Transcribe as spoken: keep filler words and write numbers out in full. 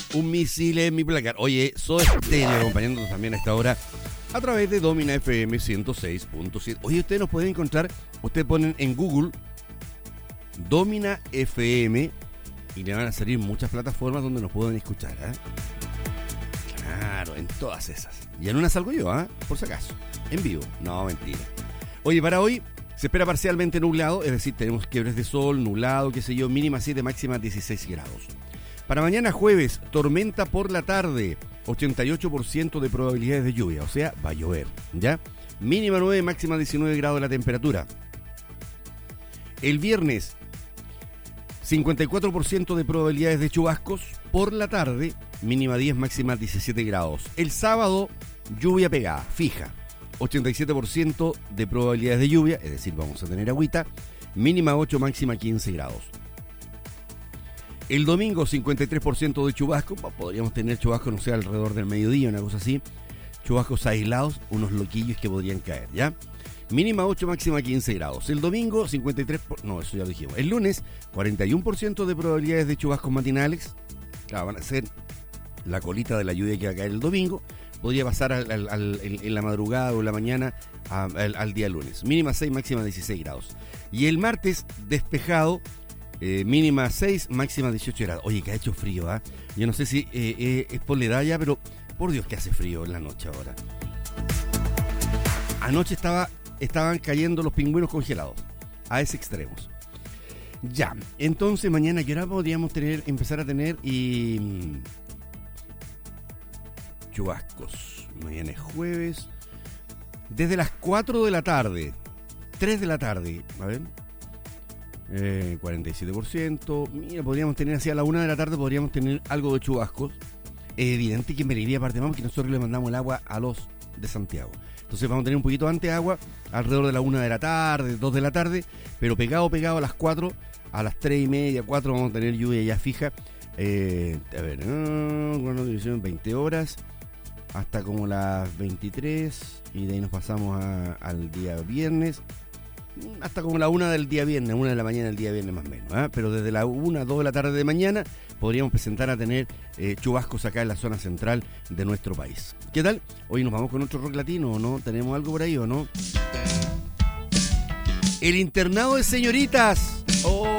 un misil en mi placar. Oye, Soda Stereo acompañándonos también a esta hora a través de Domina F M ciento seis punto siete. Oye, ustedes nos pueden encontrar, ustedes ponen en Google Domina F M y le van a salir muchas plataformas donde nos pueden escuchar, ¿eh? Claro, en todas esas. Y en una salgo yo, ¿ah? ¿eh? Por si acaso. En vivo. No, mentira. Oye, para hoy se espera parcialmente nublado, es decir, tenemos quiebres de sol, nublado, qué sé yo, mínima siete, máxima dieciséis grados. Para mañana jueves, tormenta por la tarde, ochenta y ocho por ciento de probabilidades de lluvia, o sea, va a llover, ¿ya? Mínima nueve, máxima diecinueve grados la temperatura. El viernes, cincuenta y cuatro por ciento de probabilidades de chubascos por la tarde, mínima diez, máxima diecisiete grados. El sábado, lluvia pegada, fija, ochenta y siete por ciento de probabilidades de lluvia, es decir, vamos a tener agüita, mínima ocho, máxima quince grados. El domingo, cincuenta y tres por ciento de chubascos, podríamos tener chubascos, no sé, alrededor del mediodía, una cosa así, chubascos aislados, unos loquillos que podrían caer, ¿ya? Mínima ocho, máxima quince grados. El domingo, cincuenta y tres por ciento, no, eso ya lo dijimos. El lunes, cuarenta y uno por ciento de probabilidades de chubascos matinales, claro, van a ser la colita de la lluvia que va a caer el domingo, podría pasar al, al, al, en la madrugada o en la mañana a, al, al día lunes. Mínima seis, máxima dieciséis grados. Y el martes, despejado, eh, mínima seis, máxima dieciocho grados. Oye, que ha hecho frío, ¿ah? ¿eh? Yo no sé si eh, eh, es por la edad ya, pero por Dios que hace frío en la noche ahora. Anoche estaba, estaban cayendo los pingüinos congelados, a ese extremo. Ya, entonces mañana, ¿qué hora podríamos tener, empezar a tener y... chubascos? Mañana es jueves. Desde las cuatro de la tarde, tres de la tarde, a ver, eh, cuarenta y siete por ciento. Mira, podríamos tener hacia la una de la tarde, podríamos tener algo de chubascos. Es evidente que me iría aparte más porque nosotros le mandamos el agua a los de Santiago. Entonces vamos a tener un poquito antes agua, alrededor de la una de la tarde, dos de la tarde, pero pegado, pegado a las cuatro, a las tres y media, cuatro vamos a tener lluvia ya fija. Eh, a ver, uh, bueno, división veinte horas. Hasta como las veintitrés y de ahí nos pasamos a, al día viernes hasta como la una del día viernes, una de la mañana del día viernes más o menos, ¿eh? Pero desde la una, dos de la tarde de mañana podríamos presentar a tener eh, chubascos acá en la zona central de nuestro país. ¿Qué tal? Hoy nos vamos con otro rock latino, ¿o no? ¿Tenemos algo por ahí o no? El internado de señoritas. Oh.